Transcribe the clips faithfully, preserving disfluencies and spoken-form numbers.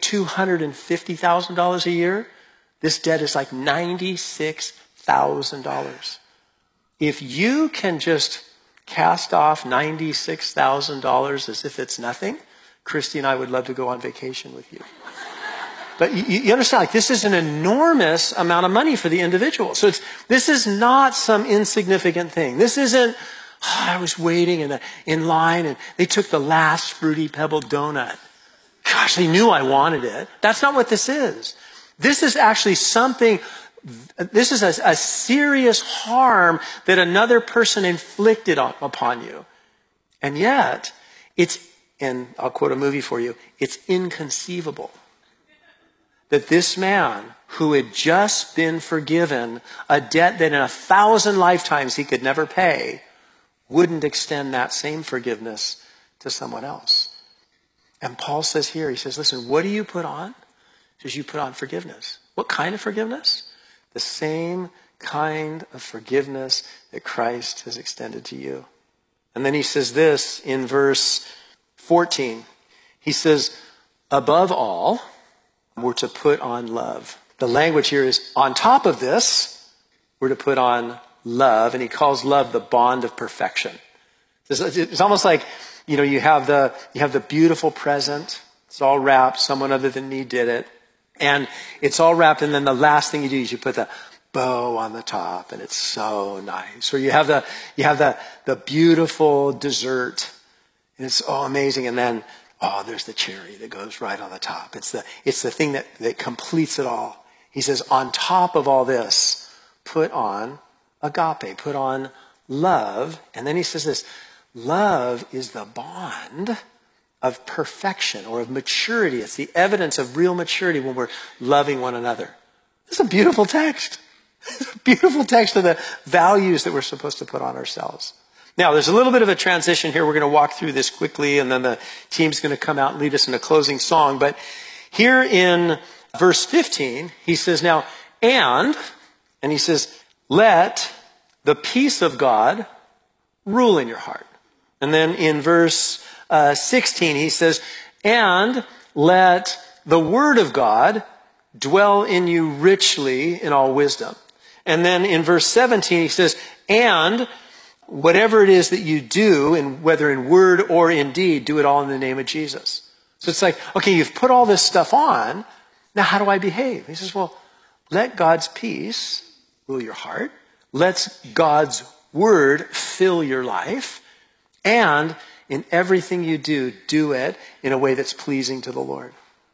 two hundred fifty thousand dollars a year. This debt is like ninety-six thousand dollars. If you can just cast off ninety-six thousand dollars as if it's nothing, Christy and I would love to go on vacation with you. But you, you understand, like, this is an enormous amount of money for the individual. So it's, this is not some insignificant thing. This isn't, oh, I was waiting in, the, in line and they took the last Fruity Pebble donut. Gosh, they knew I wanted it. That's not what this is. This is actually something, this is a, a serious harm that another person inflicted on, upon you. And yet, it's, and I'll quote a movie for you, it's inconceivable that this man who had just been forgiven a debt that in a thousand lifetimes he could never pay wouldn't extend that same forgiveness to someone else. And Paul says here, he says, listen, what do you put on? He says, you put on forgiveness. What kind of forgiveness? The same kind of forgiveness that Christ has extended to you. And then he says this in verse fourteen. He says, above all, we're to put on love. The language here is, on top of this, we're to put on love. And he calls love the bond of perfection. It's almost like, you know, you have the, you have the beautiful present. It's all wrapped. Someone other than me did it. And it's all wrapped. And then the last thing you do is you put the bow on the top. And it's so nice. Or you have the, you have the, the beautiful dessert. And it's oh amazing. And then, oh, there's the cherry that goes right on the top. It's the, it's the thing that, that completes it all. He says, on top of all this, put on agape, put on love. And then he says this, love is the bond of perfection or of maturity. It's the evidence of real maturity when we're loving one another. It's a beautiful text. It's a beautiful text of the values that we're supposed to put on ourselves. Now, there's a little bit of a transition here. We're going to walk through this quickly, and then the team's going to come out and lead us in a closing song. But here in verse fifteen, he says, now, and, and he says, let the peace of God rule in your heart. And then in verse uh, sixteen, he says, and let the word of God dwell in you richly in all wisdom. And then in verse seventeen, he says, and whatever it is that you do, and whether in word or in deed, do it all in the name of Jesus. So it's like, okay, you've put all this stuff on. Now, how do I behave? He says, well, let God's peace rule your heart. Let God's word fill your life. And in everything you do, do it in a way that's pleasing to the Lord.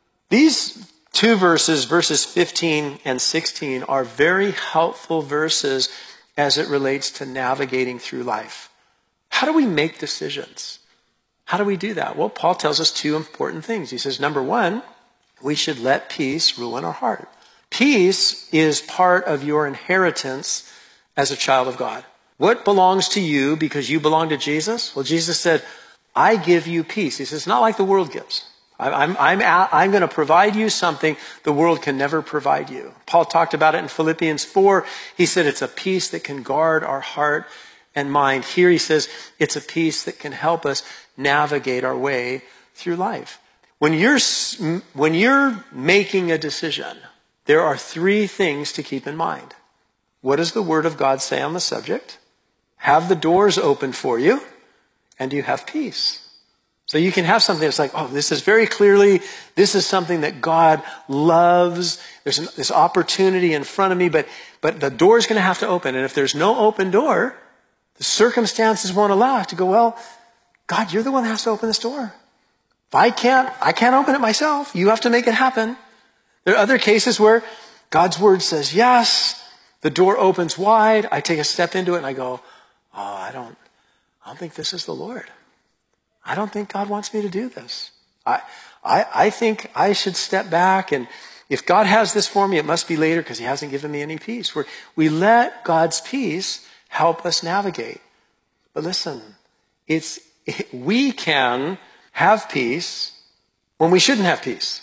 These two verses, verses fifteen and sixteen, are very helpful verses as it relates to navigating through life. How do we make decisions? How do we do that? Well, Paul tells us two important things. He says, number one, we should let peace rule in our heart. Peace is part of your inheritance as a child of God. What belongs to you because you belong to Jesus? Well, Jesus said, I give you peace. He says, it's not like the world gives. I'm, I'm, I'm going to provide you something the world can never provide you. Paul talked about it in Philippians four. He said it's a peace that can guard our heart and mind. Here he says it's a peace that can help us navigate our way through life. When you're, when you're making a decision, there are three things to keep in mind. What does the Word of God say on the subject? Have the doors open for you, and do you have peace? So you can have something that's like, oh, this is very clearly, this is something that God loves. There's an, this opportunity in front of me, but, but the door's going to have to open. And if there's no open door, the circumstances won't allow it to go, well, God, you're the one that has to open this door. If I can't, I can't open it myself. You have to make it happen. There are other cases where God's word says yes, the door opens wide, I take a step into it and I go, oh, I don't, I don't think this is the Lord. I don't think God wants me to do this. I, I, I think I should step back, and if God has this for me, it must be later because he hasn't given me any peace. We're, we let God's peace help us navigate. But listen, it's, it, we can have peace when we shouldn't have peace.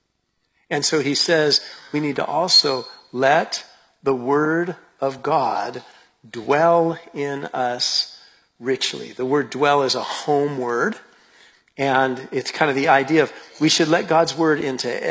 And so he says we need to also let the word of God dwell in us richly. The word dwell is a home word, and it's kind of the idea of we should let God's word into